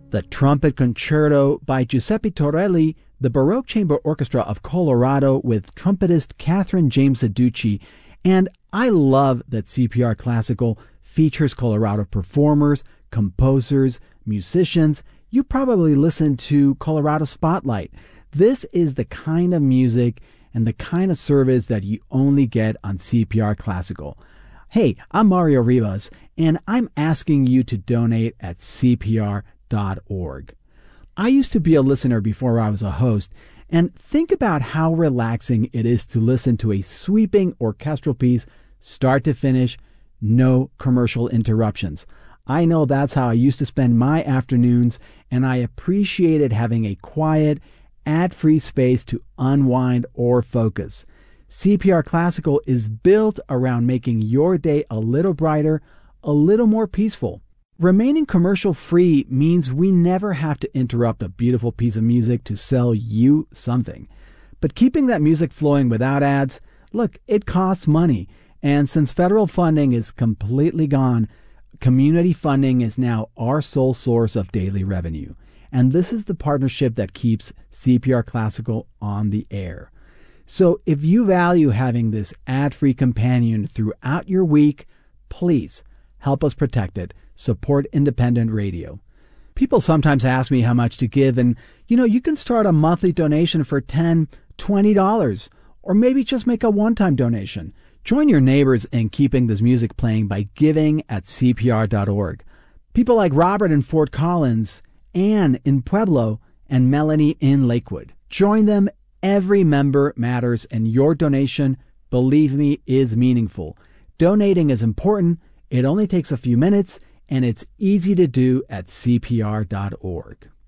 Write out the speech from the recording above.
The Trumpet Concerto by Giuseppe Torelli, the Baroque Chamber Orchestra of Colorado with trumpetist Catherine James Aducci. And I love that CPR Classical features Colorado performers, composers, musicians. You probably listen to Colorado Spotlight. This is the kind of music and the kind of service that you only get on CPR Classical. Hey, I'm Mario Rivas, and I'm asking you to donate at CPR.org. I used to be a listener before I was a host, and think about how relaxing it is to listen to a sweeping orchestral piece, start to finish, no commercial interruptions. I know that's how I used to spend my afternoons, and I appreciated having a quiet, ad-free space to unwind or focus. CPR Classical is built around making your day a little brighter, a little more peaceful. Remaining commercial-free means we never have to interrupt a beautiful piece of music to sell you something. But keeping that music flowing without ads, look, it costs money. And since federal funding is completely gone, community funding is now our sole source of daily revenue. And this is the partnership that keeps CPR Classical on the air. So if you value having this ad-free companion throughout your week, please help us protect it. Support independent radio. People sometimes ask me how much to give, and you can start a monthly donation for $10, $20, or maybe just make a one-time donation. Join your neighbors in keeping this music playing by giving at CPR.org. People like Robert in Fort Collins, Anne in Pueblo, and Melanie in Lakewood. Join them. Every member matters, and your donation, believe me, is meaningful. Donating is important. It only takes a few minutes, and it's easy to do at CPR.org.